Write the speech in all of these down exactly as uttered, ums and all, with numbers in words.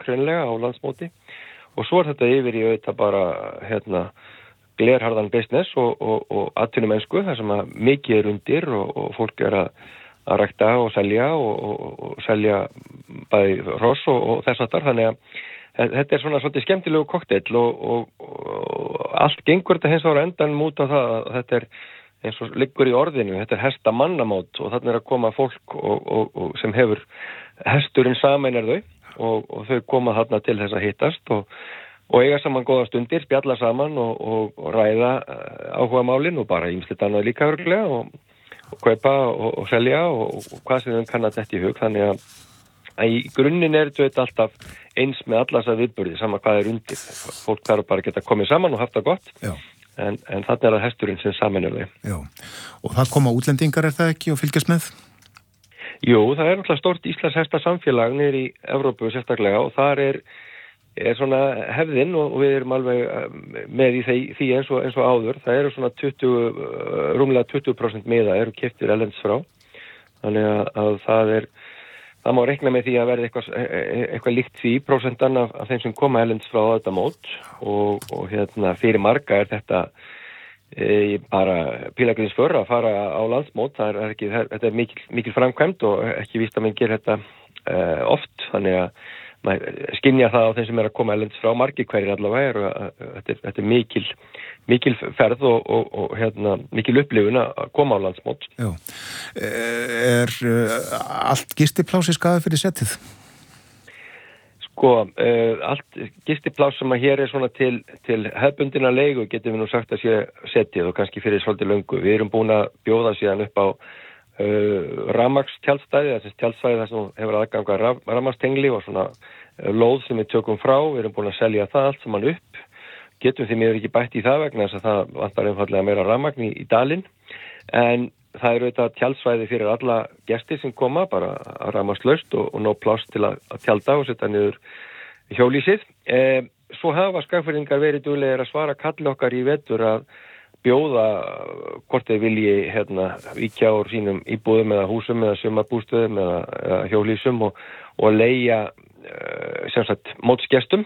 hreinlega á landsmóti og svo er þetta yfir í auðvitað bara hérna glerharðan business og, og, og atvinnumennsku þar sem að mikið er undir og, og fólk er að, að rækta og selja og, og, og selja bæði hross og, og þess aftar þannig að þetta er svona svolítið skemmtilegu kokteill og, og, og allt gengur þetta hins vegar endan út á það að þetta er eins og liggur í orðinu, þetta er hesta mannamót og þarna er að koma fólk og, og, og sem hefur hesturinn sameinar þau og, og þau koma þarna til þess að hittast og og eiga saman góða stundir, spjalla saman og, og, og ræða áhuga málin og bara ýmislegt annað líka örglega og, og kaupa og, og selja og, og hvað sem þeim kann að þetta í hug. Þannig að, að í grunninn er þetta alltaf eins með allas að viðburði, sama hvað er undir. Fólk þarf bara að geta komið saman og haft það gott, en, en þarna er það hesturinn sem sameinar þau. Já, og það koma útlendingar er það ekki og fylgjast með? Jú, það er náttúrulega stórt íslensk hesta samfélag niður í Evrópu sérstaklega og þar er er svona hefðin og við erum alveg með í því eins og, eins og áður. Það eru svona tuttugu, rúmlega tuttugu prósent miða eru keyptir erlendis frá. Þannig að, að það er, það má reikna með því að verði eitthvað, eitthvað líkt því prósentan af, af þeim sem koma erlendis frá þetta mót og, og hérna fyrir marga er þetta e, bara pílagriðs för að fara á landsmót. Það er ekki, það, þetta er mikil, mikil framkvæmd og ekki víst að menn gerir þetta e, oft. Þannig að maður skynja það á þeim sem er að koma erlendis frá margir hverjir allavega er að þetta er, þetta er mikil, mikil ferð og, og, og hérna, mikil upplifun að koma á landsmót. Já. Er uh, allt gistiplási skaði fyrir setið? Sko, uh, allt gistipláss sem að hér er svona til, til hefbundina leigu getum við nú sagt að sé setið og kannski fyrir svolítið löngu. Við erum búin að bjóða síðan upp á Uh, rafmagnstjaldstæði, þessi tjaldstæði þar sem hefur aðganga raf, rafmagnstengli og svona uh, lóð sem við tökum frá, við erum búin að selja það allt saman upp, getum því miður ekki bætt í það vegna þess að það vantar einfallega meira rafmagn í, í dalinn, en það eru þetta tjaldsvæði fyrir alla gestir sem koma, bara rafmagnslaust og, og nóg pláss til að, að tjalda og setja niður hjólísið. Eh, svo hafa Skagfirðingar verið duglegir að svara kalli okkar í vetur að bjóða hvort þeir vilji hérna víkja úr sínum íbúðum eða húsum eða sumarbústöðum eða, eða hjólísum og, og leigja uh, sem sagt mótsgestum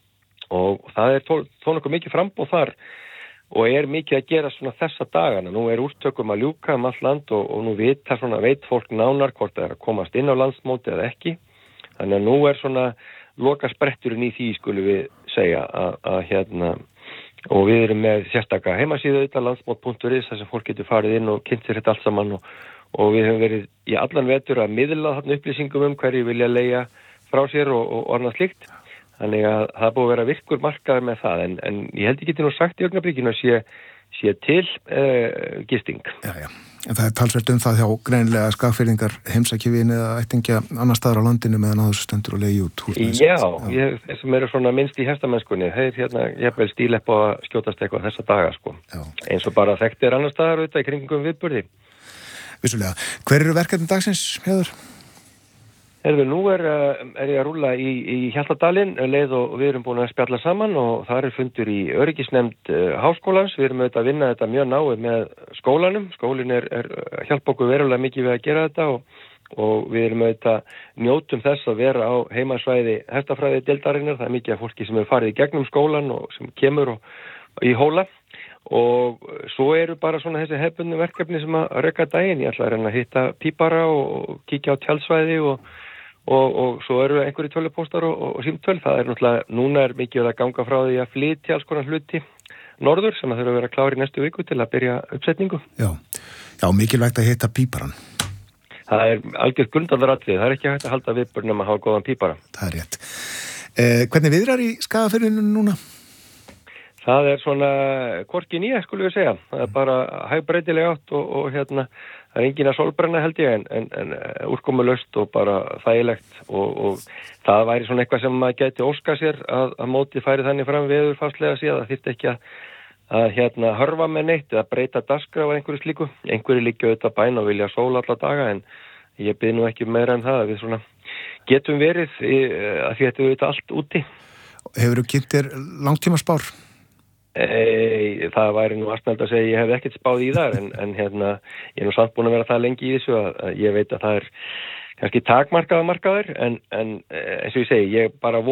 og það er þó, þó nokkuð mikið framboð þar og er mikið að gera svona þessa dagana. Nú er úrtökum að ljúka um allt land og, og nú vita svona veit fólk nánar hvort það er að komast inn á landsmóti eða ekki. Þannig að nú er svona loka spretturinn í því skulum við segja að, að hérna og við erum með sérstaka heimasíðu auðvitað landsmót punktur is þar sem fólk getur farið inn og kynnt sér þetta allt saman og, og við höfum verið í allan vetur að miðla þarna upplýsingum um hverju vilja leigja frá sér og, og annað slíkt. Þannig að það er búið að vera virkur markaður með það en, en ég held ég geti nú sagt í augnablikinu að sé, sé til uh, gisting. Já, já. En það er talsvert um það hjá greinilega Skagfirðingar heimsækjuvin eða ættingja annar staðar á landinu meðan á þessu stendur og leigi út húsnæðis. Já, ég, sem eru svona minnst í hestamennskunni, þeir hérna, ég vil stíla upp á að skjótast eitthvað þessa daga, sko. Já. Eins og bara þekkt er annar staðar auðvitað í kringum viðburði. Vissulega. Hver eru verkefni dagsins, Heiður? Herðu, nú er, er ég að rúlla í, í Hjaltadalinn leið og við erum búin að spjalla saman og það er fundur í öryggisnefnd uh, háskólans. Við erum auðvitað að vinna þetta mjög náið með skólanum. Skólinn er, er hjálpa okkur verulega mikið við að gera þetta og, og við erum auðvitað njótum þess að vera á heimasvæði hestafræði deildarinnar. Það er mikið af fólki sem hefur farið í gegnum skólan og sem kemur og, og í hóla. Og svo eru bara svona þessi hefbundnu verkefni sem að reka daginn. Ég ætla að reyna að hitta pípara og kíkja á tjaldsvæði og Og, og svo eru einhverju tölupóstar og, og símtöl. Það er náttúrulega, núna er mikið að ganga frá því að flytja alls konar hluti norður sem að þurfa að vera klári næstu viku til að byrja uppsetningu. Já, já mikilvægt að hitta píparan. Það er algjört grundvallaratriði. Það er ekki hægt að halda viðburð nema að hafa góðan pípara. Það er rétt. Eh, hvernig viðrar í Skagafirðinu núna? Það er svona hvorki nýja, skulum við segja. Það er bara hægbreytileg átt og, og hérna það er engin að sólbrenna held ég en, en, en úrkomulaust og bara þægilegt og, og það væri svona eitthvað sem maður gæti óska sér að, að mótið færi þannig fram veðurfarslega síðan. Það þyrfti ekki að, að hérna hörfa með neitt eða breyta dagskrá af einhverju slíku. Einhverju líka auðvitað bæn og vilja sól alla daga en ég bið nú ekki meira en það. Við svona getum verið að því þetta auðvitað allt úti. Hefurðu kynnt þér langtíma spár? E, það væri nú aðsnælt að segja ég hef ekkert spáð í þar en, en hérna, ég er nú samt búin að vera það lengi í þessu að, að ég veit að það er kannski takmarkaða markaður en, en eins og ég segi, ég bara